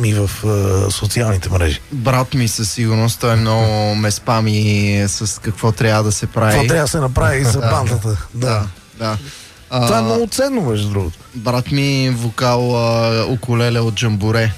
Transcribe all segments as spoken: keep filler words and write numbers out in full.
ми в uh, социалните мрежи. Брат ми със сигурност, той много ме спами с какво трябва да се прави. Това трябва да се направи за бандата. Да, да. Това А, е много ценно, между другото. брат ми вокал а, укулеле от Джамбуре.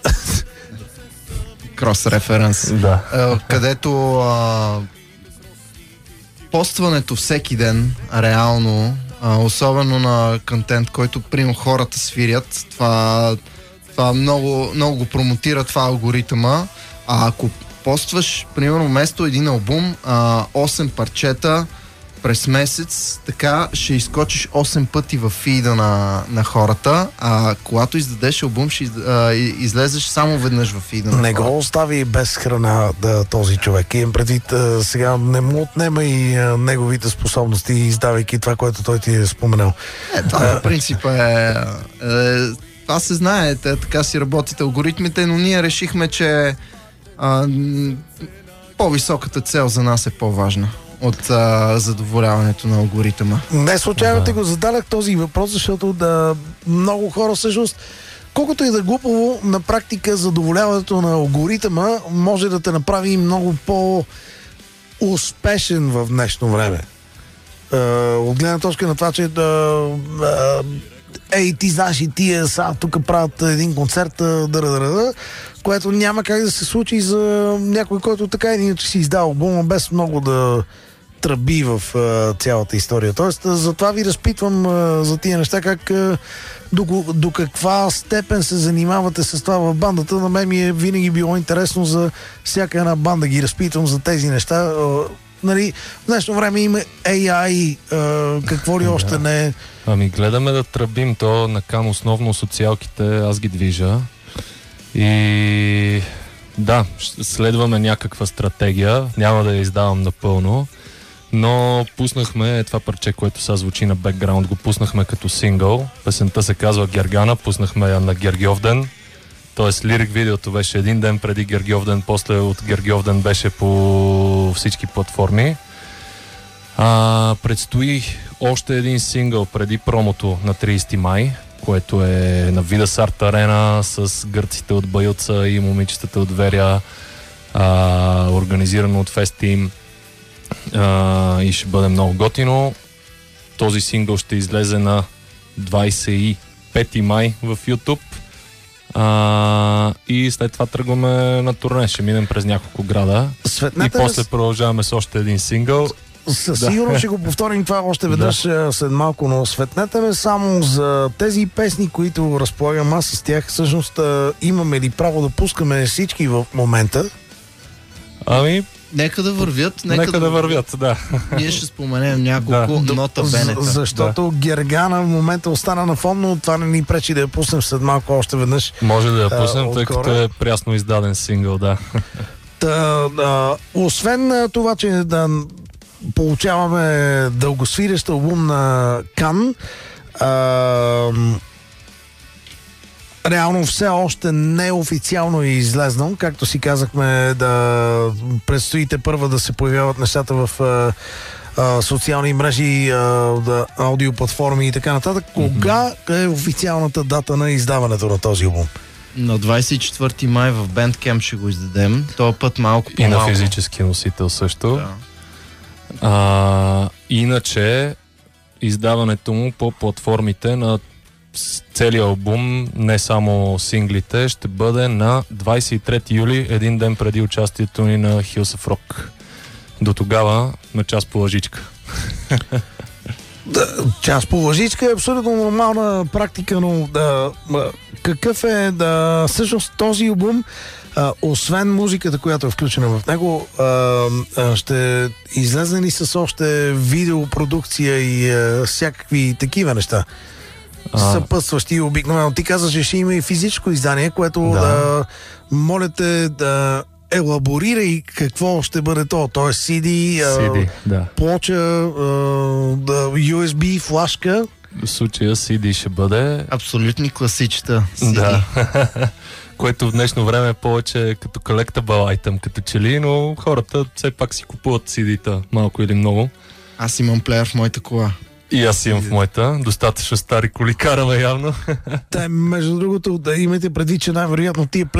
Крос референс. Да. А, където а, постването всеки ден, реално, а, особено на контент, който примерно хората свирят, това, това много, много го промотира това алгоритъма. А ако постваш, примерно, вместо един албум, а, осем парчета през месец, така ще изкочиш осем пъти в фида на, на хората, а когато издадеш албум, ще из, а, излезеш само веднъж в фида на Не хората. го остави без храна да, този човек. Имам предвид, а, сега не му отнема и а, неговите способности, издавайки това, което той ти е споменал. Е, това по принцип е, е... Това се знае, те, така си работят алгоритмите, но ние решихме, че а, м, по-високата цел за нас е по-важна от а, задоволяването на алгоритъма. Не случайно Да. те го зададах този въпрос, защото да много хора всъщност, колкото и да е глупаво, на практика задоволяването на алгоритъма може да те направи много по-успешен в днешно време. Е, от гледна точка на това, че да, е, ей, ти знаеш и тия са, тук правят един концерт, да, да, да, да, което няма как да се случи за някой, който така или иначе си издава албума без много да тръби в а, цялата история. Тоест, а, затова ви разпитвам а, за тия неща, как а, до, до каква степен се занимавате с това в бандата. На мен ми е винаги било интересно за всяка една банда, ги разпитвам за тези неща. А, нали, в днешно време има ей ай, а, какво ли още не. Ами гледаме да тръбим то на кан, основно социалките, аз ги движа. И да, ще следваме някаква стратегия, няма да я издавам напълно, но пуснахме това парче, което сега звучи на бекграунд, го пуснахме като сингъл. Песента се казва Гергана, пуснахме я на Гергьовден. Тоест лирик видеото беше един ден преди Гергьовден, после от Гергьовден беше по всички платформи. А, предстои още един сингъл преди промото на трийсети май, което е на Видас Арт Арена с гърците от Баюца и момичетата от Верия, а, организирано от Fest Team, а, и ще бъде много готино. Този сингъл ще излезе на двайсет и пети май в YouTube, а, и след това тръгваме на турне, ще минем през няколко града Светнете и после продължаваме с още един сингъл. Със сигурно ще го повторим това още веднъж да. след малко, но светнете ме само за тези песни, които разполагам аз с тях. Всъщност имаме ли право да пускаме всички в момента? Ами, Нека да вървят. Нека, нека да вървят, да. Ние ще споменем няколко Да. нота За, бенета. защото да. Гергана в момента остана на фон, но това не ни пречи да я пуснем след малко още веднъж. Може да я А, пуснем, тъй като е прясно издаден сингъл, да. Та, да, освен а, това, че да получаваме дългосвирещ албум на Кан, а, реално все още не официално е излезнал, както си казахме, да предстоите първа да се появяват нещата в а, а, социални мрежи, а, да, аудиоплатформи и така нататък. Кога е официалната дата на издаването на този албум? На двайсет и четвърти май в Bandcamp ще го издадем. Този път малко И по-малко. на физически носител също. Да. А, иначе, издаването му по платформите на целият албум, не само синглите, ще бъде на двайсет и трети юли, един ден преди участието ни на Hills of Rock. До тогава на час по лъжичка. Да, час по лъжичка е абсолютно нормална практика, но да, какъв е да всъщност този албум, а, освен музиката, която е включена в него, а, а, ще излезе ли с още видеопродукция и а, всякакви такива неща? А... Съпътстващи обикновено. Ти казваш, че ще има и физическо издание, което да, да моля те да елаборирай какво ще бъде то. Тоест си ди, си ди, да. плоча, да, ю ес би, флашка. В случая си ди ще бъде... Абсолютни класичета. си ди. Да. Което в днешно време е повече като collectible item, като че ли, но хората все пак си купуват си ди-та, малко или много. Аз имам плеер в моята кола. И аз имам в моята. Достатъчно стари коли караме явно. Та, между другото, да имате предвид, че най-вероятно тия